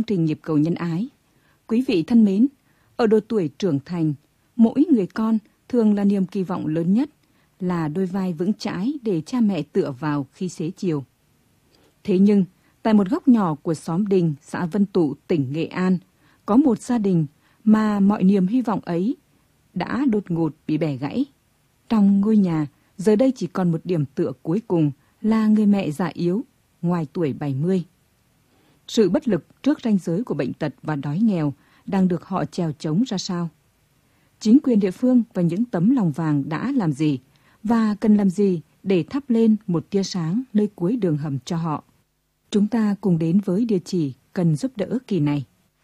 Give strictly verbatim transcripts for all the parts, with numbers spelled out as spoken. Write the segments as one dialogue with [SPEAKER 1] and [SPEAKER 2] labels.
[SPEAKER 1] trình Nhịp cầu nhân ái. Quý vị thân mến, ở độ tuổi trưởng thành, mỗi người con thường là niềm kỳ vọng lớn nhất, là đôi vai vững chãi để cha mẹ tựa vào khi xế chiều. Thế nhưng, tại một góc nhỏ của xóm Đình, xã Vân Tụ, tỉnh Nghệ An, có một gia đình mà mọi niềm hy vọng ấy đã đột ngột bị bẻ gãy. Trong ngôi nhà, giờ đây chỉ còn một điểm tựa cuối cùng là người mẹ già yếu, ngoài tuổi bảy mươi. Sự bất lực trước ranh giới của bệnh tật và đói nghèo đang được họ chèo chống ra sao? Chính quyền địa phương và những tấm lòng vàng đã làm gì và cần làm gì để thắp lên một tia sáng nơi cuối đường hầm cho họ? Chúng ta cùng đến với địa chỉ cần giúp đỡ kỳ này.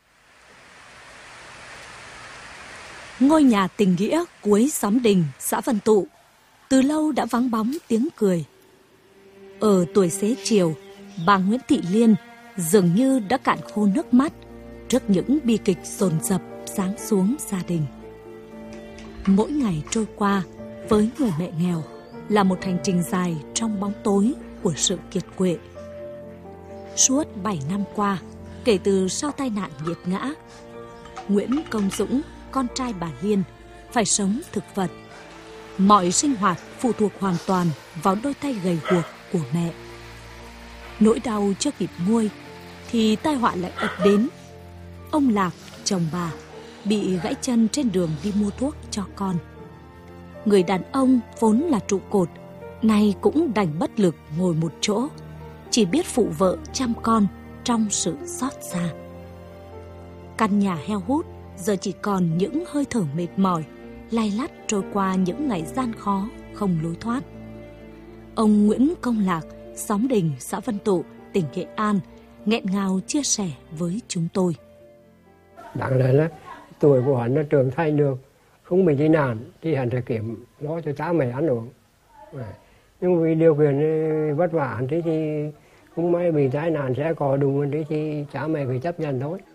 [SPEAKER 2] Ngôi nhà tình nghĩa cuối xóm Đình, xã Vân Tụ, từ lâu đã vắng bóng tiếng cười. Ở tuổi xế chiều, bà Nguyễn Thị Liên dường như đã cạn khô nước mắt trước những bi kịch dồn dập giáng xuống gia đình. Mỗi ngày trôi qua với người mẹ nghèo là một hành trình dài trong bóng tối của sự kiệt quệ. Suốt bảy năm qua, kể từ sau tai nạn nghiệt ngã, Nguyễn Công Dũng, con trai bà Liên, phải sống thực vật. Mọi sinh hoạt phụ thuộc hoàn toàn vào đôi tay gầy guộc của mẹ. Nỗi đau chưa kịp nguôi thì tai họa lại ập đến. Ông Lạc, chồng bà, bị gãy chân trên đường đi mua thuốc cho con. Người đàn ông vốn là trụ cột, nay cũng đành bất lực ngồi một chỗ, chỉ biết phụ vợ chăm con trong sự xót xa. Căn nhà heo hút giờ chỉ còn những hơi thở mệt mỏi, lay lắt trôi qua những ngày gian khó không lối thoát. Ông Nguyễn Công Lạc, xóm Đình, xã Vân Tụ, tỉnh Nghệ An, nghẹn ngào chia sẻ với chúng tôi.
[SPEAKER 3] Đáng lẽ là tuổi của hắn nó trưởng thành được, không bị tai nạn thì hắn sẽ kiếm lo cho cha mẹ ăn uống. Nhưng vì điều kiện vất vả thì, thì không may bị tai nạn sẽ có đụng thì, thì cha mẹ phải chấp nhận thôi.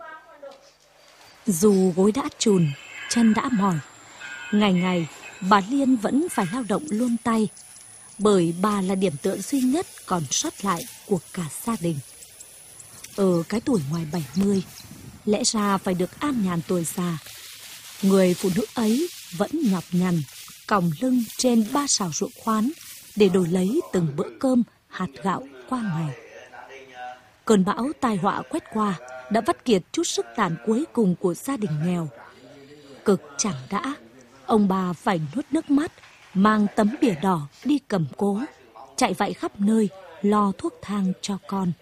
[SPEAKER 2] Dù gối đã chùn, chân đã mỏi, ngày ngày bà Liên vẫn phải lao động luôn tay, bởi bà là điểm tựa duy nhất còn sót lại của cả gia đình. Ở cái tuổi ngoài bảy mươi, lẽ ra phải được an nhàn tuổi già, người phụ nữ ấy vẫn nhọc nhằn, còng lưng trên ba sào ruộng khoán để đổi lấy từng bữa cơm, hạt gạo qua ngày. Cơn bão tai họa quét qua đã vắt kiệt chút sức tàn cuối cùng của gia đình nghèo. Cực chẳng đã, ông bà phải nuốt nước mắt, mang tấm bìa đỏ đi cầm cố, chạy vạy khắp nơi, lo thuốc thang cho con.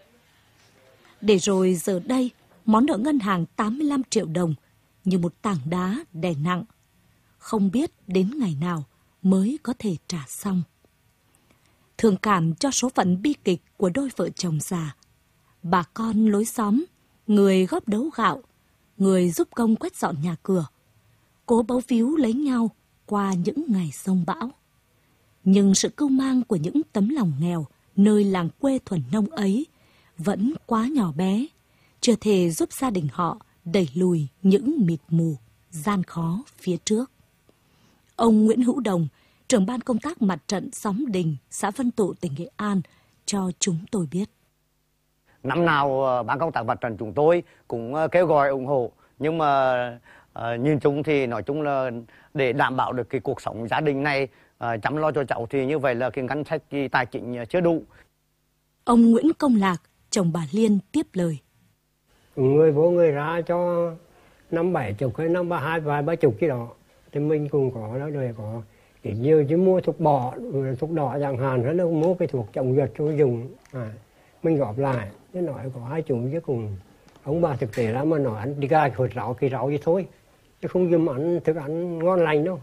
[SPEAKER 2] Để rồi giờ đây, món nợ ngân hàng tám mươi lăm triệu đồng như một tảng đá đè nặng, không biết đến ngày nào mới có thể trả xong. Thương cảm cho số phận bi kịch của đôi vợ chồng già, bà con lối xóm, người góp đấu gạo, người giúp công quét dọn nhà cửa, cố bấu víu lấy nhau qua những ngày giông bão. Nhưng sự cưu mang của những tấm lòng nghèo nơi làng quê thuần nông ấy vẫn quá nhỏ bé, chưa thể giúp gia đình họ đẩy lùi những mịt mù, gian khó phía trước. Ông Nguyễn Hữu Đồng, trưởng ban công tác mặt trận xóm Đình, xã Vân Tụ, tỉnh Nghệ An, cho chúng tôi biết.
[SPEAKER 4] Năm nào ban công tác mặt trận chúng tôi cũng kêu gọi ủng hộ, nhưng mà uh, nhìn chung thì nói chung là để đảm bảo được cái cuộc sống gia đình này, uh, chăm lo cho cháu thì như vậy là cái ngân sách cái tài chính chưa đủ.
[SPEAKER 2] Ông Nguyễn Công Lạc, chồng bà Liên tiếp lời.
[SPEAKER 3] Người vô người ra cho năm bảy chục hay năm ba hai vài ba chục cái đó thì mình cũng có đó, rồi có ít nhiều chứ mua thuốc bọ, thuốc đỏ chẳng hạn, hay là mua cái thuốc chống giật cho dùng, à, mình góp lại. Chứ nói có hai chục chứ cùng ông bà thực tế ra mà nói ăn đi ra khởi rau kỳ rau vậy thôi, chứ không dùm ăn thức ăn ngon lành đâu.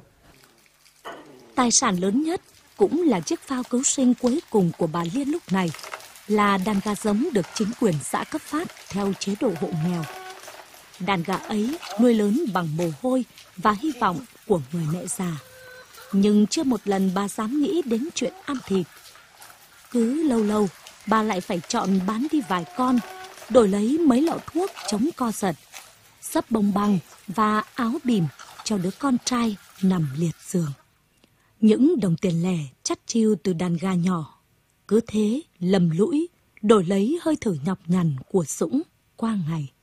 [SPEAKER 2] Tài sản lớn nhất cũng là chiếc phao cứu sinh cuối cùng của bà Liên lúc này là đàn gà giống được chính quyền xã cấp phát theo chế độ hộ nghèo. Đàn gà ấy nuôi lớn bằng mồ hôi và hy vọng của người mẹ già. Nhưng chưa một lần bà dám nghĩ đến chuyện ăn thịt. Cứ lâu lâu, bà lại phải chọn bán đi vài con, đổi lấy mấy lọ thuốc chống co giật, xấp bông băng và áo bìm cho đứa con trai nằm liệt giường. Những đồng tiền lẻ chắt chiu từ đàn gà nhỏ, cứ thế lầm lũi đổi lấy hơi thở nhọc nhằn của Dũng qua ngày.